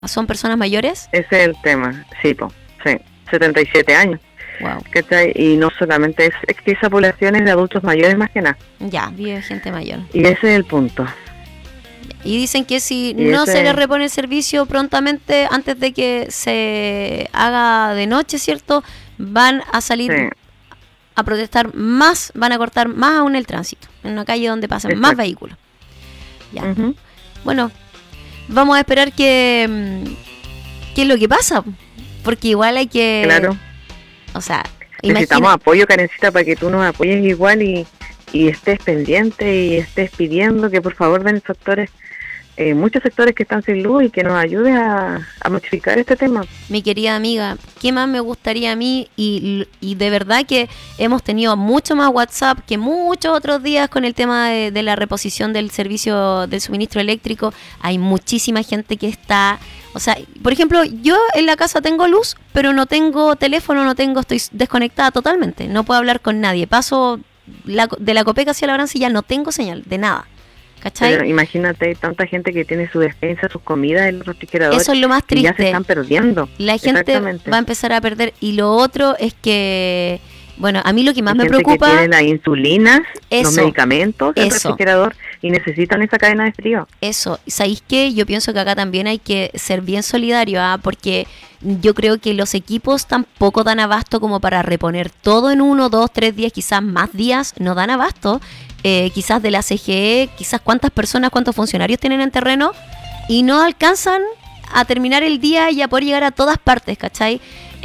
¿Son personas mayores? Ese es el tema, sí, 77 años. Wow. ¿Cachai? Y no solamente es que esa población es de adultos mayores más que nada. Ya, vive gente mayor. Y ese es el punto. Y dicen que si Y no ese- se le repone el servicio prontamente, antes de que se haga de noche, ¿cierto? Van a salir Sí, a protestar más, van a cortar más aún el tránsito, en una calle donde pasan más Exacto. vehículos. Ya. ujú. Bueno, vamos a esperar qué es lo que pasa, porque igual hay que... Claro. O sea, Necesitamos imagina, apoyo, Karencita, para que tú nos apoyes igual y estés pendiente y estés pidiendo que por favor den sectores, muchos sectores que están sin luz y que nos ayude a modificar este tema. mi querida amiga, ¿qué más me gustaría a mí? Y de verdad que hemos tenido mucho más WhatsApp que muchos otros días con el tema de la reposición del servicio del suministro eléctrico. Hay muchísima gente que está... O sea, por ejemplo, yo en la casa tengo luz, pero no tengo teléfono, estoy desconectada totalmente. No puedo hablar con nadie. Paso de la Copeca hacia la Brancilla, no tengo señal de nada. ¿Cachai? Pero imagínate, hay tanta gente que tiene su despensa, sus comidas en los refrigeradores. Eso es lo más y ya se triste. están perdiendo. La gente Exactamente. va a empezar a perder. Y lo otro es que, bueno, a mí lo que más Hay me gente preocupa... que tiene las insulinas, Eso, los medicamentos, el eso. refrigerador y necesitan esa cadena de frío. Eso, ¿sabéis qué? Yo pienso que acá también hay que ser bien solidario, porque yo creo que los equipos tampoco dan abasto como para reponer todo en 1, 2, 3 días, quizás más días, no dan abasto. Quizás de la CGE, quizás cuántos funcionarios tienen en terreno y no alcanzan a terminar el día y a poder llegar a todas partes, ¿cachai?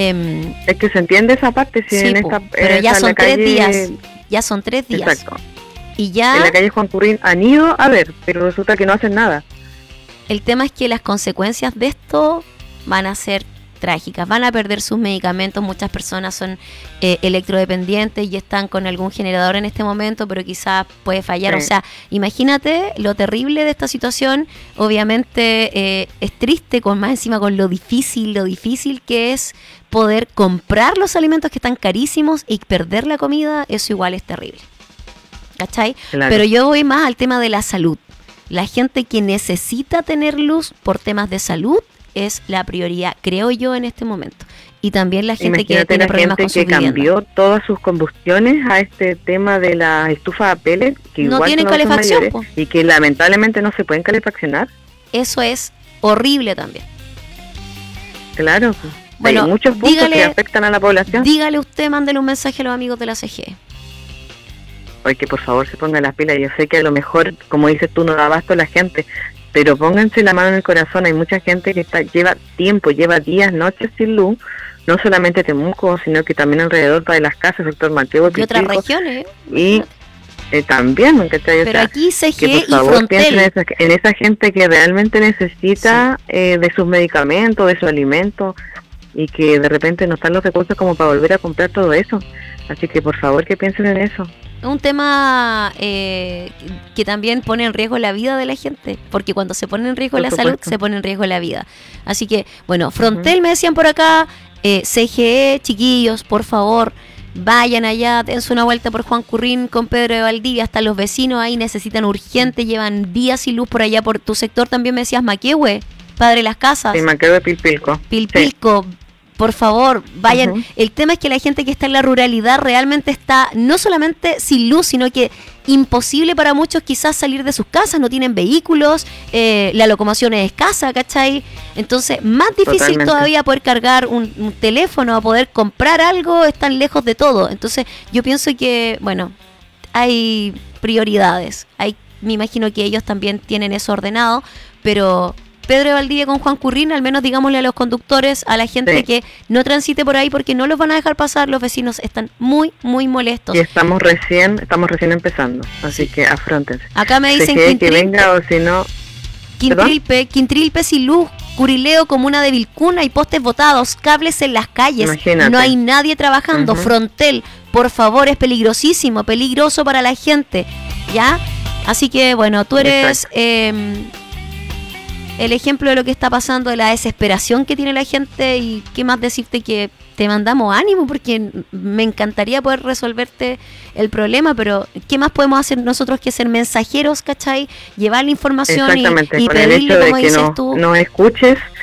Es que se entiende esa parte, si Sí, en po, esta, pero ya esa, son la 3 calle- días, ya son 3 días. Exacto. Y ya... En la calle Juan Currín han ido a ver, pero resulta que no hacen nada. El tema es que las consecuencias de esto van a ser trágicas, van a perder sus medicamentos, muchas personas son electrodependientes y están con algún generador en este momento, pero quizás puede fallar, Sí. o sea, imagínate lo terrible de esta situación, obviamente es triste, con más encima con lo difícil que es poder comprar los alimentos que están carísimos y perder la comida, eso igual es terrible, ¿cachai? Claro. Pero yo voy más al tema de la salud. La gente que necesita tener luz por temas de salud es la prioridad, creo yo, en este momento. Y también la gente que Imagínate tiene la problemas gente con su que vivienda. cambió todas sus combustiones a este tema de la estufa a pellet, que No igual tienen son adultos calefacción, mayores, y que lamentablemente no se pueden calefaccionar. Eso es horrible también. Claro, pues. Bueno, hay muchos puntos dígale- que afectan a la población. Dígale usted, mándele un mensaje a los amigos de la CGE. Oye, que por favor se pongan las pilas. Yo sé que a lo mejor, como dices tú, no da abasto la gente, pero pónganse la mano en el corazón. Hay mucha gente que lleva tiempo, lleva días, noches sin luz, no solamente Temuco, sino que también alrededor de las casas, sector Mateo, Y otras Pilpico, regiones. y también, ¿cachai? O Pero sea, aquí que CGE por y favor piensen Frontel. en esa gente que realmente necesita de sus medicamentos, de sus alimentos, y que de repente no están los recursos como para volver a comprar todo eso. Así que por favor que piensen en eso. Un tema que también pone en riesgo la vida de la gente, porque cuando se pone en riesgo Por la salud, supuesto. se pone en riesgo la vida. Así que, bueno, Frontel me decían por acá, CGE, chiquillos, por favor, vayan allá, dense una vuelta por Juan Currín con Pedro de Valdivia, hasta los vecinos ahí necesitan urgente, llevan días sin luz por allá, por tu sector también me decías Maquehue, Padre Las Casas, Sí, me quedo de Pilpilco. Pilpilco. Por favor, vayan. Ujú. El tema es que la gente que está en la ruralidad realmente está no solamente sin luz, sino que imposible para muchos quizás salir de sus casas, no tienen vehículos, la locomoción es escasa, ¿cachai? Entonces, más difícil Totalmente. todavía poder cargar un teléfono, a poder comprar algo, están lejos de todo. Entonces, yo pienso que, bueno, hay prioridades. Me imagino que ellos también tienen eso ordenado, pero Pedro de Valdivia con Juan Currín, al menos digámosle a los conductores, a la gente Sí. que no transite por ahí porque no los van a dejar pasar, los vecinos están muy, muy molestos. Y estamos recién empezando, así que afrontense. Acá me dicen CGE que venga o si no, Quintrilpe sin luz, Curileo, comuna de Vilcuna, hay postes botados, cables en las calles, Imagínate. no hay nadie trabajando, Ujú. Frontel, por favor, es peligrosísimo, peligroso para la gente, ¿ya? Así que, bueno, tú eres el ejemplo de lo que está pasando, de la desesperación que tiene la gente, y qué más decirte que te mandamos ánimo, porque me encantaría poder resolverte el problema, pero ¿qué más podemos hacer nosotros que ser mensajeros, cachai? Llevar la información y exactamente, con el pedirle, hecho de como que dices tú. nos escuches